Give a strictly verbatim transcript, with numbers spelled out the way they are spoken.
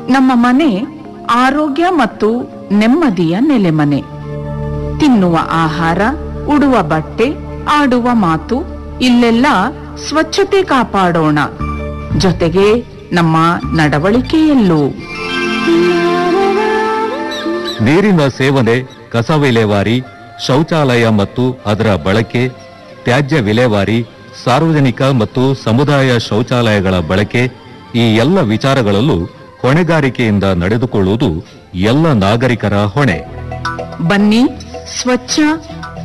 ನಮ್ಮ ಮನೆ ಆರೋಗ್ಯ ಮತ್ತು ನೆಮ್ಮದಿಯ ನೆಲೆಮನೆ. ತಿನ್ನುವ ಆಹಾರ, ಉಡುವ ಬಟ್ಟೆ, ಆಡುವ ಮಾತು, ಇಲ್ಲೆಲ್ಲ ಸ್ವಚ್ಛತೆ ಕಾಪಾಡೋಣ. ಜೊತೆಗೆ ನಮ್ಮ ನಡವಳಿಕೆಯಲ್ಲೂ ನೀರಿನ ಸೇವನೆ, ಕಸ ವಿಲೇವಾರಿ, ಶೌಚಾಲಯ ಮತ್ತು ಅದರ ಬಳಕೆ, ತ್ಯಾಜ್ಯ ವಿಲೇವಾರಿ, ಸಾರ್ವಜನಿಕ ಮತ್ತು ಸಮುದಾಯ ಶೌಚಾಲಯಗಳ ಬಳಕೆ, ಈ ಎಲ್ಲ ವಿಚಾರಗಳಲ್ಲೂ ಹೊಣೆಗಾರಿಕೆಯಿಂದ ನಡೆದುಕೊಳ್ಳುವುದು ಎಲ್ಲ ನಾಗರಿಕರ ಹೊಣೆ. ಬನ್ನಿ, ಸ್ವಚ್ಛ